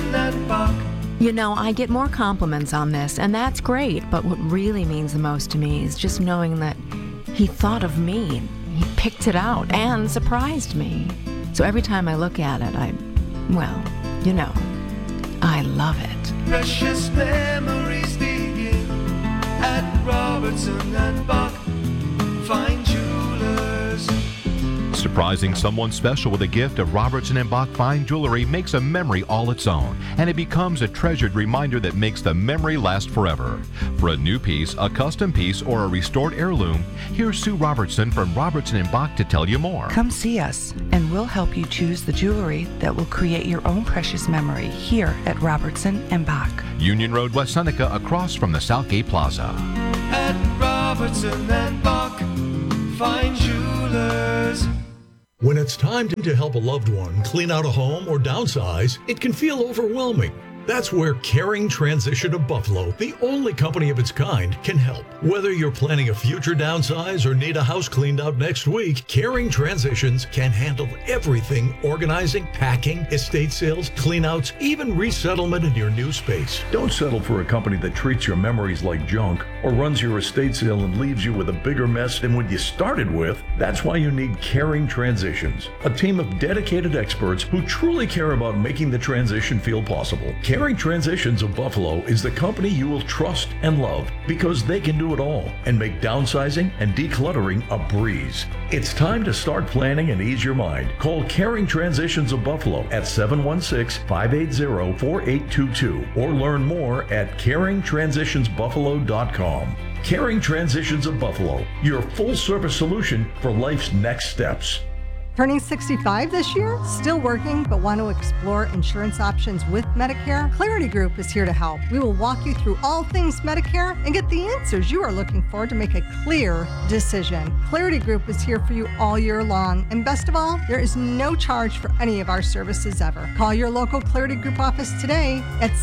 Robertson and Bach. You know, I get more compliments on this, and that's great, but what really means the most to me is just knowing that he thought of me, and he picked it out, and surprised me. So every time I look at it, I love it. Precious memories begin at Robertson and Bach. Fine jewelers. Surprising someone special with a gift of Robertson & Bach fine jewelry makes a memory all its own, and it becomes a treasured reminder that makes the memory last forever. For a new piece, a custom piece, or a restored heirloom, here's Sue Robertson from Robertson & Bach to tell you more. Come see us, and we'll help you choose the jewelry that will create your own precious memory here at Robertson & Bach. Union Road, West Seneca, across from the Southgate Plaza. At Robertson and Bach, fine jewelers. When it's time to help a loved one clean out a home or downsize, it can feel overwhelming. That's where Caring Transition of Buffalo, the only company of its kind, can help. Whether you're planning a future downsize or need a house cleaned out next week, Caring Transitions can handle everything: organizing, packing, estate sales, cleanouts, even resettlement in your new space. Don't settle for a company that treats your memories like junk or runs your estate sale and leaves you with a bigger mess than when you started with. That's why you need Caring Transitions, a team of dedicated experts who truly care about making the transition feel possible. Caring Transitions of Buffalo is the company you will trust and love because they can do it all and make downsizing and decluttering a breeze. It's time to start planning and ease your mind. Call Caring Transitions of Buffalo at 716-580-4822 or learn more at caringtransitionsbuffalo.com. Caring Transitions of Buffalo, your full-service solution for life's next steps. Turning 65 this year? Still working, but want to explore insurance options with Medicare? Clarity Group is here to help. We will walk you through all things Medicare and get the answers you are looking for to make a clear decision. Clarity Group is here for you all year long, and best of all, there is no charge for any of our services ever. Call your local Clarity Group office today at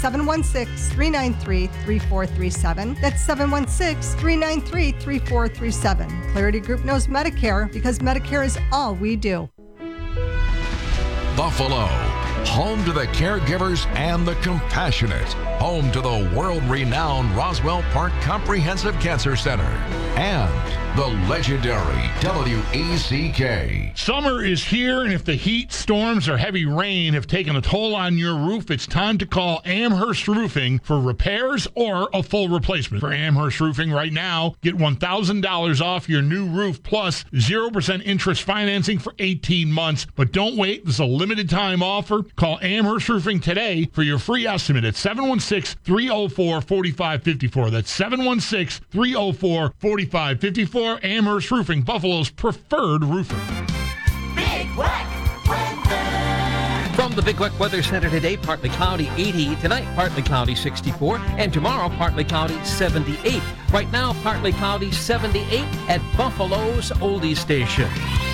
716-393-3437. That's 716-393-3437. Clarity Group knows Medicare because Medicare is all we do. Buffalo, home to the caregivers and the compassionate, home to the world-renowned Roswell Park Comprehensive Cancer Center, and the legendary WECK. Summer is here, and if the heat, storms, or heavy rain have taken a toll on your roof, it's time to call Amherst Roofing for repairs or a full replacement. For Amherst Roofing right now, get $1,000 off your new roof plus 0% interest financing for 18 months. But don't wait. This is a limited time offer. Call Amherst Roofing today for your free estimate at 716-304-4554. That's 716-304-4554. Amherst Roofing, Buffalo's preferred roofer. Big Wet Weather. From the Big Wet Weather Center today, partly cloudy 80. Tonight, partly cloudy 64. And tomorrow, partly cloudy 78. Right now, partly cloudy 78 at Buffalo's Oldie Station.